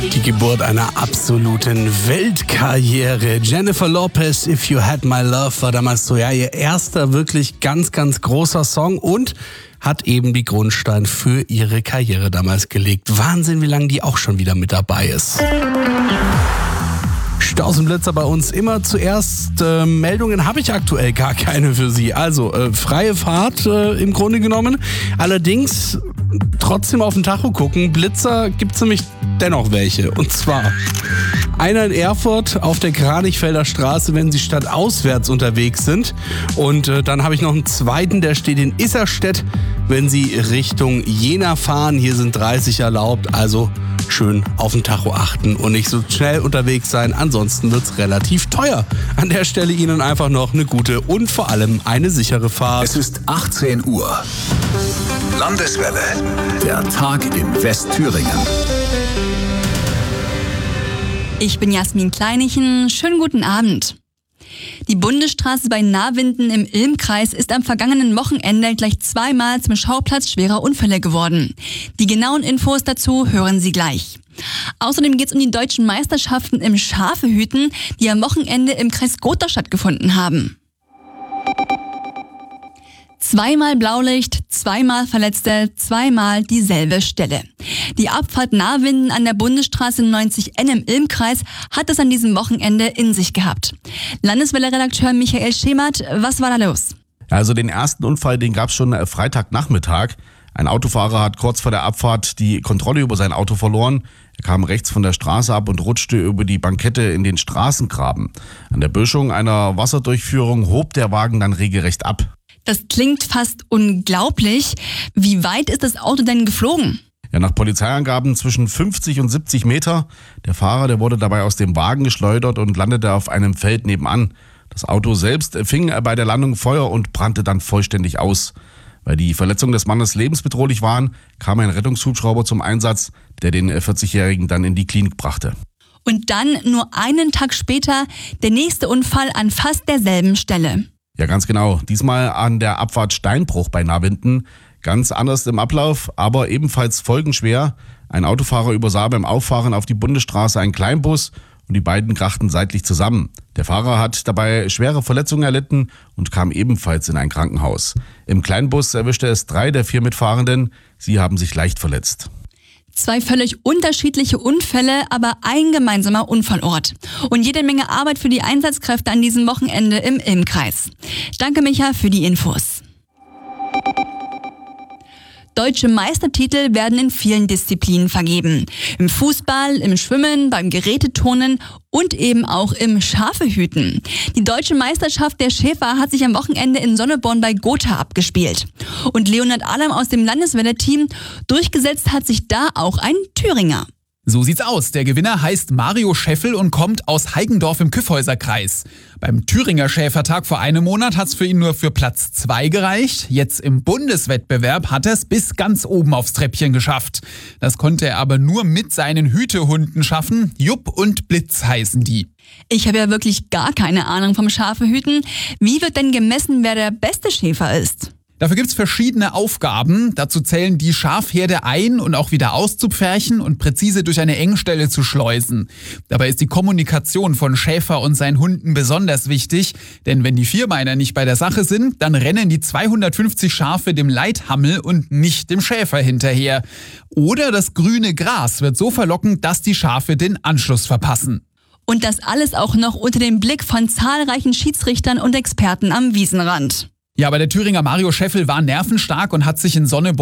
Die Geburt einer absoluten Weltkarriere. Jennifer Lopez, If You Had My Love, war damals so ihr erster wirklich ganz, ganz großer Song und hat eben die Grundstein für ihre Karriere damals gelegt. Wahnsinn, wie lange die auch schon wieder mit dabei ist. Stausenblitzer bei uns immer zuerst. Meldungen habe ich aktuell gar keine für Sie. Also freie Fahrt im Grunde genommen. Allerdings trotzdem auf den Tacho gucken. Blitzer gibt es nämlich dennoch welche. Und zwar einer in Erfurt auf der Kranichfelder Straße, wenn Sie stadtauswärts unterwegs sind. Und dann habe ich noch einen zweiten, der steht in Isserstedt, wenn Sie Richtung Jena fahren. Hier sind 30 erlaubt, also schön auf den Tacho achten und nicht so schnell unterwegs sein. Ansonsten wird es relativ teuer. An der Stelle Ihnen einfach noch eine gute und vor allem eine sichere Fahrt. Es ist 18 Uhr. Landeswelle. Der Tag in Westthüringen. Ich bin Jasmin Kleinichen. Schönen guten Abend. Die Bundesstraße bei Nawinden im Ilm-Kreis ist am vergangenen Wochenende gleich zweimal zum Schauplatz schwerer Unfälle geworden. Die genauen Infos dazu hören Sie gleich. Außerdem geht es um die deutschen Meisterschaften im Schafehüten, die am Wochenende im Kreis Gotha stattgefunden haben. Zweimal Blaulicht, zweimal Verletzte, zweimal dieselbe Stelle. Die Abfahrt Nawinden an der Bundesstraße 90N im Ilm-Kreis hat es an diesem Wochenende in sich gehabt. Landeswelle-Redakteur Michael Schemert, was war da los? Also den ersten Unfall, den gab es schon Freitagnachmittag. Ein Autofahrer hat kurz vor der Abfahrt die Kontrolle über sein Auto verloren. Er kam rechts von der Straße ab und rutschte über die Bankette in den Straßengraben. An der Böschung einer Wasserdurchführung hob der Wagen dann regelrecht ab. Das klingt fast unglaublich. Wie weit ist das Auto denn geflogen? Ja, nach Polizeiangaben zwischen 50 und 70 Meter. Der Fahrer, der wurde dabei aus dem Wagen geschleudert und landete auf einem Feld nebenan. Das Auto selbst fing bei der Landung Feuer und brannte dann vollständig aus. Weil die Verletzungen des Mannes lebensbedrohlich waren, kam ein Rettungshubschrauber zum Einsatz, der den 40-Jährigen dann in die Klinik brachte. Und dann nur einen Tag später der nächste Unfall an fast derselben Stelle. Ja, ganz genau. Diesmal an der Abfahrt Steinbruch bei Nawinden. Ganz anders im Ablauf, aber ebenfalls folgenschwer. Ein Autofahrer übersah beim Auffahren auf die Bundesstraße einen Kleinbus und die beiden krachten seitlich zusammen. Der Fahrer hat dabei schwere Verletzungen erlitten und kam ebenfalls in ein Krankenhaus. Im Kleinbus erwischte es 3 der 4 Mitfahrenden. Sie haben sich leicht verletzt. 2 völlig unterschiedliche Unfälle, aber ein gemeinsamer Unfallort. Und jede Menge Arbeit für die Einsatzkräfte an diesem Wochenende im Ilm-Kreis. Danke, Micha, für die Infos. Deutsche Meistertitel werden in vielen Disziplinen vergeben. Im Fußball, im Schwimmen, beim Geräteturnen und eben auch im Schafehüten. Die deutsche Meisterschaft der Schäfer hat sich am Wochenende in Sonneborn bei Gotha abgespielt. Und Leonhard Adam aus dem Landeswelle-Team, durchgesetzt hat sich da auch ein Thüringer. So sieht's aus. Der Gewinner heißt Mario Scheffel und kommt aus Heigendorf im Kyffhäuserkreis. Beim Thüringer Schäfertag vor einem Monat hat's für ihn nur für Platz 2 gereicht. Jetzt im Bundeswettbewerb hat er's bis ganz oben aufs Treppchen geschafft. Das konnte er aber nur mit seinen Hütehunden schaffen. Jupp und Blitz heißen die. Ich habe ja wirklich gar keine Ahnung vom Schafehüten. Wie wird denn gemessen, wer der beste Schäfer ist? Dafür gibt's verschiedene Aufgaben. Dazu zählen die Schafherde ein- und auch wieder auszupferchen und präzise durch eine Engstelle zu schleusen. Dabei ist die Kommunikation von Schäfer und seinen Hunden besonders wichtig, denn wenn die Vierbeiner nicht bei der Sache sind, dann rennen die 250 Schafe dem Leithammel und nicht dem Schäfer hinterher. Oder das grüne Gras wird so verlockend, dass die Schafe den Anschluss verpassen. Und das alles auch noch unter dem Blick von zahlreichen Schiedsrichtern und Experten am Wiesenrand. Ja, aber der Thüringer Mario Scheffel war nervenstark und hat sich in Sonneborn